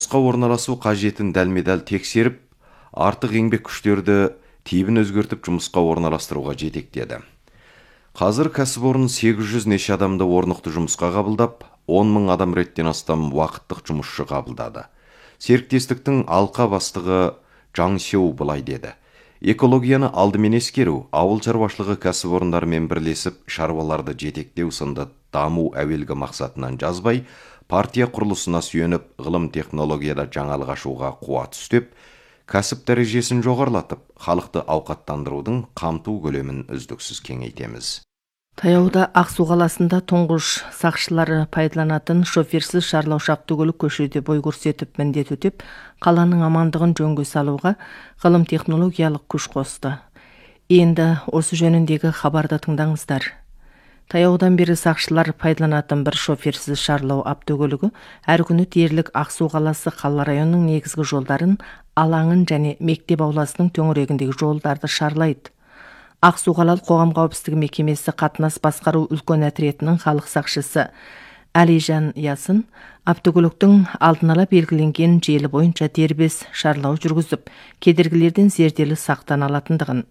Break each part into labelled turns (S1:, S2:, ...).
S1: жұмысқа орналасу қажетін дәлме-дәл тексеріп, артық еңбек күштерді тибін өзгертіп жұмысқа орналастыруға жетектеді. Қазір кәсіпорын 800 неше адамды орнықты жұмысқа қабылдап, 10 мың адам реттен астам уақыттық жұмысшы қабылдады. Серіктестіктің алқа бастығы Жаң Сеу былай деді: экологияны алдымен ескеру, ауыл шаруашылығы кәсіпорындарымен бірлесіп шаруаларды жетектеу сынды даму әуелгі мақсатынан жазбай, партия құрылысына сүйеніп, ғылым технологияда жаңалық ашуға қуат үстеп, кәсіп дәрежесін жоғарлатып, халықты ауқаттандырудың қамту көлемін үздіксіз кеңейтеміз.
S2: Таяуда Ақсу қаласында тұңғыш сақшылары пайдаланатын шоферсіз шарлаушы автокөлік көшеде бой көрсетіп міндет өтеп, қаланың амандығын жөнге салуға ғылым технологиялық күш қосты. Енді осы жөніндегі хабарды тыңдаңыздар. Таяудан бері сақшылар пайдаланатын бір шоферсіз шарлау автокөлігі әр күні дерлік Ақсу қаласы қала районының негізгі жолдарын, алаңын және мектеп ауласының төңірегіндегі жолдарды шарлайды. Ақсу қалалық қоғам қауіпсіздігі мекемесі қатынас басқару үлкен әтіретінің халық сақшысы Әлижан Ясын автокөліктің алдын ала белгіленген желі бойынша дербес шарлау жүргізіп, кедергілерден зерделі сақтан алатындығын,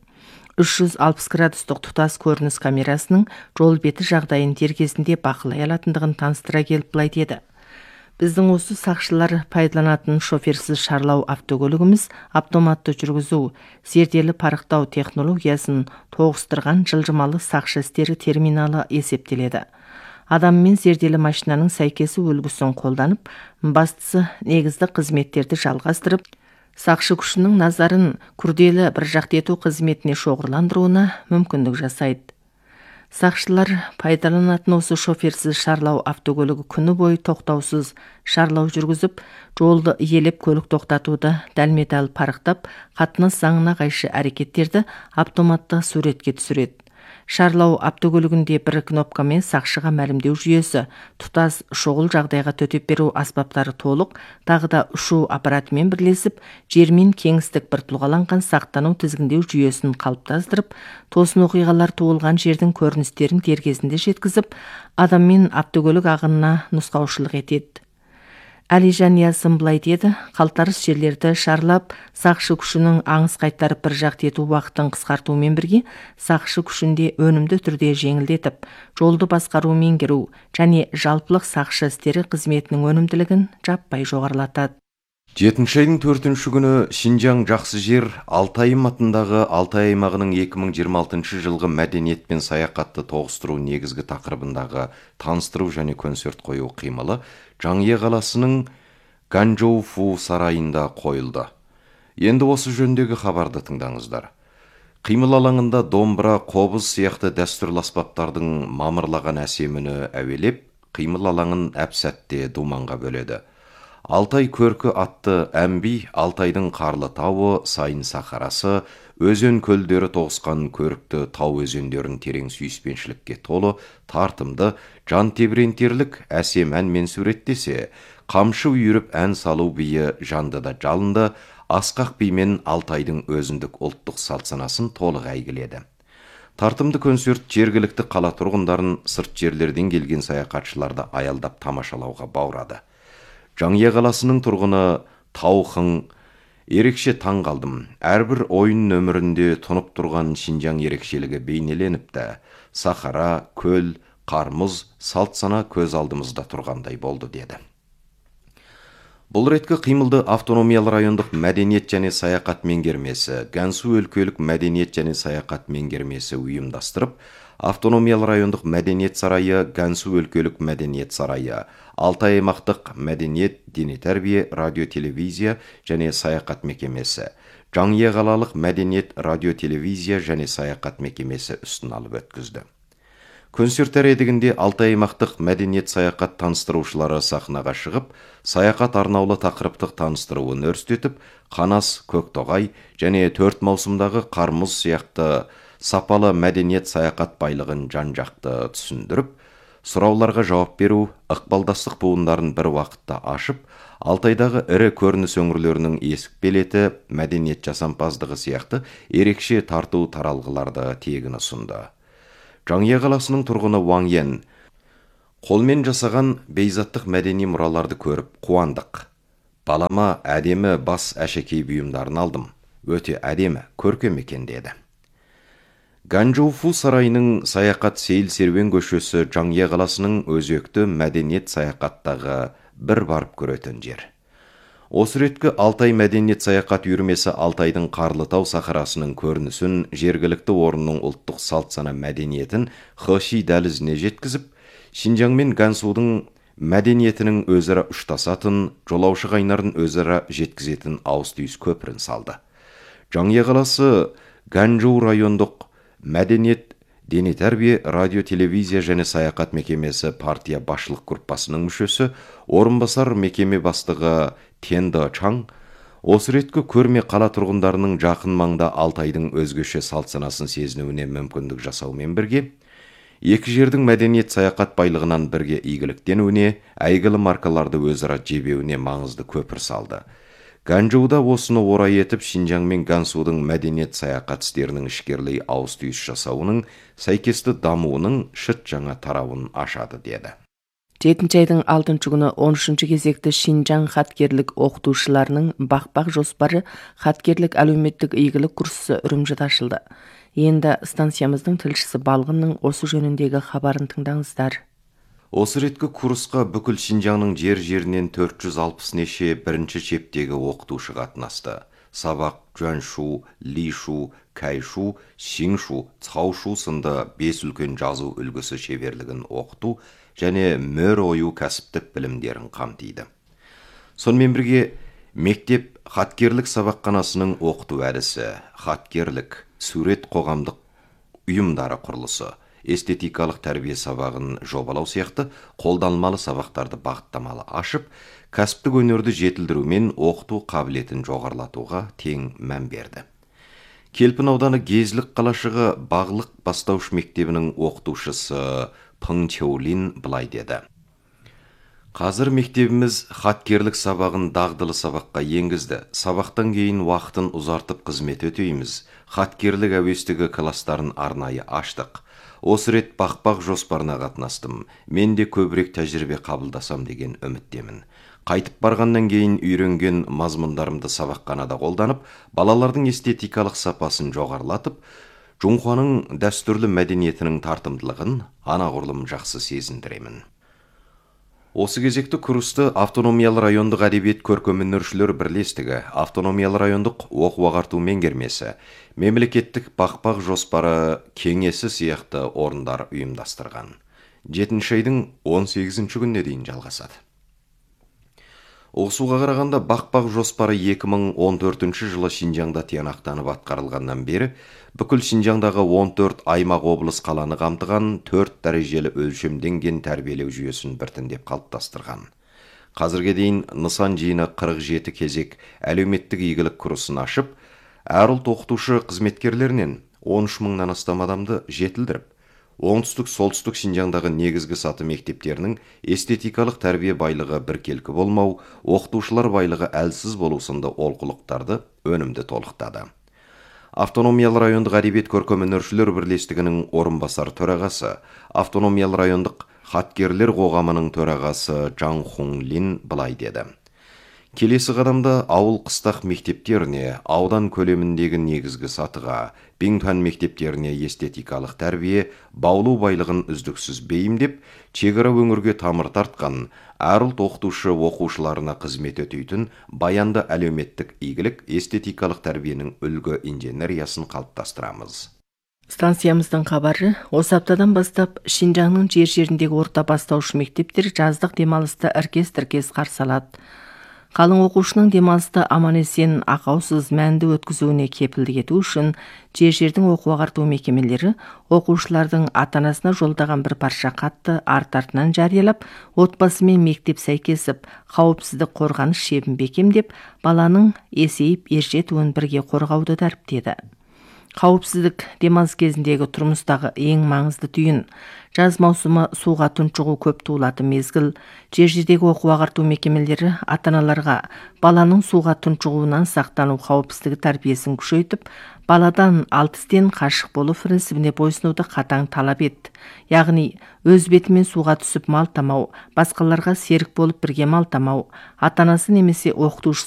S2: 360 градустық тұтас көрініс камерасының жол беті жағдайын дер кезінде бақылай алатындығын таныстыра келіп былай деді: біздің осы сақшылар пайдаланатын шоферсіз шарлау автокөлігіміз автоматты жүргізу, зерделі парықтау технологиясын тоғыстырған жылжымалы сақшы істері терминалы есептеледі. Адаммен зерделі машинаның сәйкесі үлгісін қолданып, бастысы негізді қызметтерді жалғастырып, сақшы күшінің назарын күрделі бір жақты ету қызметіне шоғырландыруына мүмкіндік жасайды. Сақшылар пайдаланатын осы шоферсіз шарлау автокөлігі күні бойы тоқтаусыз шарлау жүргізіп, жолды иелеп көлік тоқтатуды дәлме-дәл парықтап, қатынас заңына қайшы әрекеттерді автоматты суретке түсіреді. Шарлау автокөлігінде бір кнопкамен сақшыға мәлімдеу жүйесі, тұтас шұғыл жағдайға төтеп беру аспаптары толық, тағы да ұшу аппаратымен бірлесіп, жермен кеңістік бір тұлғаланған сақтану тізгіндеу жүйесін қалыптастырып, тосын оқиғалар туылған жердің көріністерін дер кезінде жеткізіп, адам мен автокөлік ағынына нұсқаушылық етеді. Әлижан Ясын былай деді: қалтарыс жерлерді шарлап, сақшы күшінің аңыс қайтарып бір жақты ету уақытын қысқартумен бірге, сақшы күшінде өнімді түрде жеңілдетіп, жолды басқару меңгеру және жалпылық сақшы істері қызметінің өнімділігін жаппай жоғарылатады.
S1: 7 айдың 4 күні Шинжаң жақсы жер Алтайым атындағы Алтай аймағының 2026 жылғы мәдениет пен саяхатты тоғыстыру негізгі тақырыбындағы таныстыру және концерт қою қимылы Жаңе қаласының Ганчжоу-Фу сарайында қойылды. Енді осы жөндегі хабарды тыңдаңыздар. Қимыл алаңында домбыра, қобыз сияқты дәстүрлі аспаптардың мамырлаған әсеміні әуелеп, қимыл алаңын әп-сәтте думанға бөледі. Алтай көркі атты әмби Алтайдың қарлы тауы, сайын сахарасы, өзен көлдері тоғысқан көрікті тау өзендерін терең сүйіспеншілікке толы, тартымды, жан тебірентерлік әсем әнмен суреттесе, қамшы үйіріп ән салу биі жанды да жалынды, асқақ бимен Алтайдың өзіндік ұлттық салт-санасын толық әйгіледі. Тартымды концерт жергілікті қала тұрғындарын, сырт жерлерден келген саяхатшыларды аялдап тамашалауға баурады. Жаңе қаласының тұрғыны Таухың ерекше таң қалдым. Әрбір ойын өмірінде тұнып тұрған Шинжаң ерекшелігі бейнеленіпті. Сахара, көл, қармыз, салт-сана көз алдымызда тұрғандай болды деді. Бұл реткі қимылды автономиялы райондық мәдениет және саяхат меңгермесі, Гансу өлкелік мәдениет және саяхат меңгермесі ұйымдастырып, автономиялы райондық мәдениет сарайы, Гансу өлкелік мәдениет сарайы, Алтай аймақтық мәдениет, дене тәрбие, радио телевизия және саяхат мекемесі, Жаңе қалалық мәдениет, радио телевизия және саяхат мекемесі үстін алып өткізді. Концерттер едігінде Алтай аймақтық мәдениет саяхат таныстырушылары сахнаға шығып, саяхат арнаулы тақырыптық таныстыруын өрістетіп, Қанас, Көктоғай және 4 маусымдағы Қармыз сияқты сапалы мәдениет саяхат байлығын жан-жақты түсіндіріп, сұрауларға жауап беру, ықпалдастық буындарын бір уақытта ашып, Алтайдағы ірі көрініс өңірлерінің есік белеті, мәдениет жасампаздығы сияқты ерекше тарту таралғыларды тегін ұсынды. Жаңе қаласының тұрғыны Ваң Йен: қолмен жасаған бейзаттық мәдени мұраларды көріп қуандық. Балама әдемі бас әшекей бұйымдарын алдым. Өте әдемі, көркем екен деді. Ганчжоуфу сарайының саяхат сейіл серуен көшесі Жаңе қаласының өзекті мәдениет саяхаттағы бір барып көретін жер. Осы реткі Алтай мәдениет саяхат үйірмесі Алтайдың Қарлытау сахарасының көрінісін, жергілікті орынның ұлттық салт сана мәдениетін Хэши дәлізіне жеткізіп, Шинжаң мен Гансудың мәдениетінің өзара ұштасатын, жолаушы қайнарын өзара жеткізетін ауыз-түйіс көпірін салды. Жаңе қаласы Ганчжоу райондық мәдениет, дене тәрбие, радио, телевизия және саяхат мекемесі партия басшылық группасының мүшесі, орынбасар мекеме бастығы Тенда Чаң, осы реткі көрме қала тұрғындарының жақын маңда Алтайдың өзгеше салт санасын сезінуіне мүмкіндік жасаумен бірге, екі жердің мәдениет саяхат байлығынан бірге игіліктенуіне, әйгілі маркаларды өзара жебеуіне маңызды көпір салды. Ганчжоуда осыны орай етіп, Шинжаң мен Гансудың мәдениет саяхат істерінің ішкерлей ауыз-түйіс жасауының сәйкесті дамуының шыт жаңа тарауын ашады деді.
S2: 7 айдың 6 күні 13 кезекті Шинжаң хаткерлік оқытушыларының бақпақ жоспары хаткерлік әлеуметтік игілік курсы Үрімжіде ашылды. Енді станциямыздың тілшісі Балғынның осы жөніндегі хабарын тыңдаңыздар.
S1: Осы реткі курсқа бүкіл Шинжаңның жер-жерінен 460 неше бірінші шептегі оқытушы қатынасты. Сабақ Жуаншу, Лишу, Кайшу, Синшу, Цаушу сынды 5 үлкен жазу үлгісі шеберлігін оқыту және мөр ойу кәсіптік білімдерін қамтиды. Сонымен бірге мектеп хаткерлік сабақханасының оқыту әдісі, хаткерлік, сурет қоғамдық ұйымдары құрылысы, эстетикалық тәрбие сабағын жобалау сияқты қолданылмалы сабақтарды бағыттамалы ашып, кәсіптік өнерді жетілдірумен оқыту қабілетін жоғарылатуға тең мән берді. Келпін ауданы Гезлік қалашығы Бағлық бастауыш мектебінің оқытушысы Пың Чеулин былай деді. Қазір мектебіміз хаткерлік сабағын дағдылы сабаққа енгізді. Сабақтан кейін уақытын ұзартып қызмет өтейміз. Хаткерлік әуестігі кластарын арнайы аштық. Осы рет бақпақ жоспарына қатынастым. Мен де көбірек тәжірибе қабылдасам деген үміттемін. Қайтып барғаннан кейін үйренген мазмұндарымды сабақханада қолданып, балалардың эстетикалық сапасын жоғарылатып, Жоңхуаның дәстүрлі мәдениетінің тартымдылығын анағұрлым жақсы сезіндіремін. Осы кезекті курсты автономиялы райондық әдебиет көркемөнершілер бірлестігі, автономиялы райондық оқу-ағарту меңгермесі, мемлекеттік бақпақ жоспары кеңесі сияқты орындар ұйымдастырған. 7 айдың 18 күніне дейін жалғасады. Оқысуға қарағанда бақпақ жоспары 2014 жылы Шинжаңда тиянақтанып атқарылғаннан бері бүкіл Шинжаңдағы 14 аймақ облыс қаланы қамтыған 4 дәрежелі өлшемденген тәрбиелеу жүйесін біртіндеп қалыптастырған. Қазірге дейін нысан жиыны 47 кезек әлеуметтік игілік курсын ашып, әр ұлт оқытушы қызметкерлерінен 13 мыңнан астам адамды жетілдіріп, оңтүстік-солтүстік Шинжаңдағы негізгі саты мектептерінің эстетикалық тәрбие байлығы біркелкі болмау, оқытушылар байлығы әлсіз болу сынды олқылықтарды өнімді толықтады. Автономиялы райондық әдебиет көркемөнершілер бірлестігінің орынбасар төрағасы, автономиялы райондық хаткерлер қоғамының төрағасы Жан Хунлин былай деді. Келесі қадамда ауыл қыстақ мектептеріне, аудан көлеміндегі негізгі сатыға, Бингхан мектептеріне эстетикалық тәрбие, баулу байлығын үздіксіз бейімдеп, шекара өңірге тамыр тартқан, әр ұлт оқытушы оқушыларына қызмет өтейтін баянды әлеуметтік игілік эстетикалық тәрбиенің үлгі инженериясын қалыптастырамыз.
S2: Станциямыздың хабары, осы аптадан бастап Шинжаңның жер-жеріндегі орта бастауыш мектептер жаздық демалысты іркес-тіркес қарсы алады. Қалың оқушының демалысты аман-есен ақаусыз мәнді өткізуіне кепілдік ету үшін жер-жердің оқу-ағарту мекемелері оқушылардың ата-анасына жолдаған бір парша хатты арт-артынан жариялап, отбасы мен мектеп сәйкесіп, қауіпсіздік қорғаныс шебін бекемдеп, баланың есейіп ержетуін бірге қорғауды дәріптеді. Қауіпсіздік демалыс кезіндегі тұрмыстағы ең маңызды түйін. Жаз маусымы суға тұншығу көп туылатын мезгіл. Жердегі оқу ағарту мекемелері ата-аналарға баланың суға тұншығуынан сақтану қауіпсіздігі тәрбиесін күшейтіп, баладан 6 істен қашық болу принцибіне бойсынуды қатаң талап етті. Яғни, өз бетімен суға түсіп малтамау, басқаларға серік болып бірге малтамау, ата-анасы немесе оқытушысы